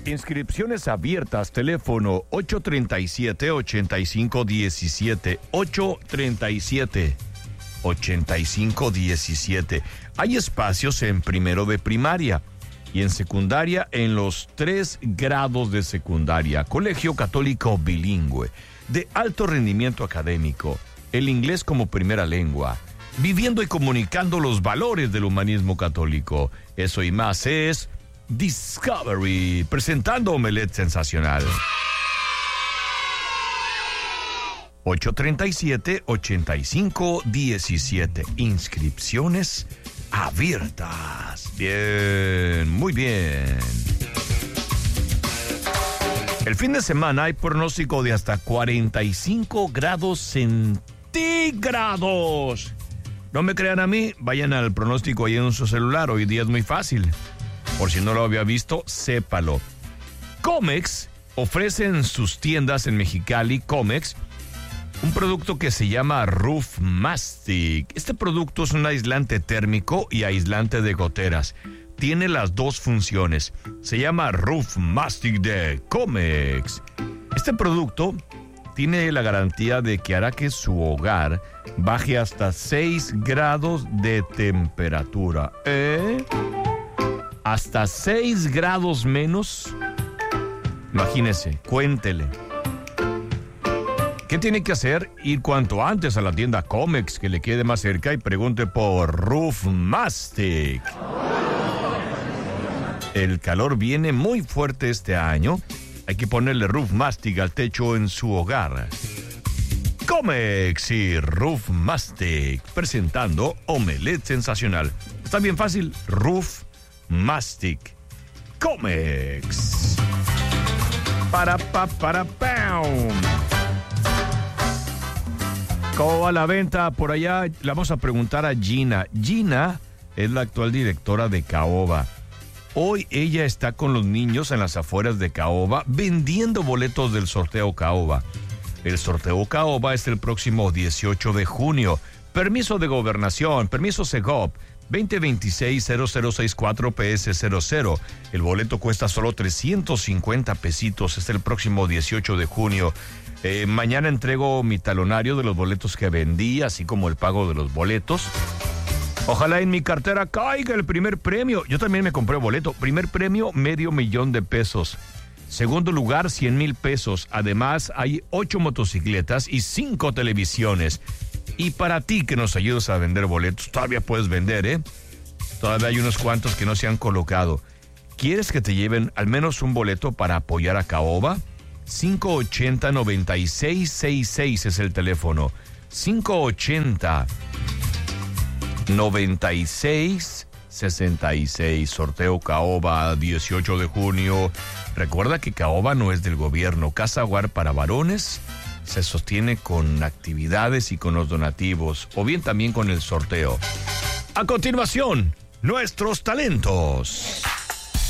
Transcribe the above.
Inscripciones abiertas, teléfono 837-8517, 837-8517. Hay espacios en primero de primaria y en secundaria en los 3 grados de secundaria. Colegio católico bilingüe, de alto rendimiento académico, el inglés como primera lengua, viviendo y comunicando los valores del humanismo católico. Eso y más es Discovery, presentando Omelette Sensacional. 837-8517. Inscripciones abiertas. Bien, muy bien. El fin de semana hay pronóstico de hasta 45 grados centígrados. No me crean a mí, vayan al pronóstico ahí en su celular. Hoy día es muy fácil. Por si no lo había visto, sépalo. Comex ofrece en sus tiendas en Mexicali, Comex, un producto que se llama Roof Mastic. Este producto es un aislante térmico y aislante de goteras. Tiene las dos funciones. Se llama Roof Mastic de Comex. Este producto tiene la garantía de que hará que su hogar baje hasta 6 grados de temperatura. Hasta 6 grados menos. Imagínese, cuéntele. ¿Qué tiene que hacer? Ir cuanto antes a la tienda Comex que le quede más cerca y pregunte por Roof Mastic. El calor viene muy fuerte este año. Hay que ponerle Roof Mastic al techo en su hogar. Comex y Roof Mastic, presentando Omelette Sensacional. Está bien fácil, Roof Mastic. Comex. Para. ¿Cómo va la venta por allá? Le vamos a preguntar a Gina. Gina es la actual directora de Caoba. Hoy ella está con los niños en las afueras de Caoba vendiendo boletos del sorteo Caoba. El sorteo Caoba es el próximo 18 de junio. Permiso de gobernación, permiso Segov, 2026-0064 PS00. El boleto cuesta solo 350 pesitos. Es el próximo 18 de junio. Mañana entrego mi talonario de los boletos que vendí, así como el pago de los boletos. Ojalá en mi cartera caiga el primer premio. Yo también me compré boleto. Primer premio, $500,000 de pesos. Segundo lugar, 100,000 pesos. Además, hay 8 motocicletas y 5 televisiones. Y para ti que nos ayudas a vender boletos, todavía puedes vender, ¿eh? Todavía hay unos cuantos que no se han colocado. ¿Quieres que te lleven al menos un boleto para apoyar a Caoba? 580-9666 es el teléfono. 580-9666. Sorteo Caoba, 18 de junio. Recuerda que Caoba no es del gobierno. Casa Hogar para varones se sostiene con actividades y con los donativos, o bien también con el sorteo. A continuación, nuestros talentos.